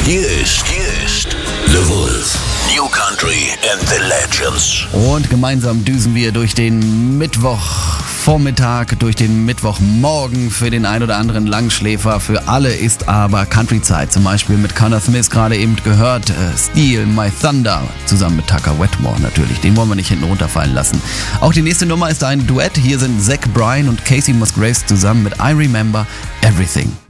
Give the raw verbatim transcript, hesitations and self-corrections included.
Hier ist, hier ist The Wolf. New Country and the Legends. Und gemeinsam düsen wir durch den Mittwochvormittag, durch den Mittwochmorgen. Für den ein oder anderen Langschläfer, für alle ist aber Country-Zeit. Zum Beispiel mit Connor Smith, gerade eben gehört, äh, Steal My Thunder, zusammen mit Tucker Wetmore natürlich. Den wollen wir nicht hinten runterfallen lassen. Auch die nächste Nummer ist ein Duett. Hier sind Zach Bryan und Casey Musgraves zusammen mit I Remember Everything.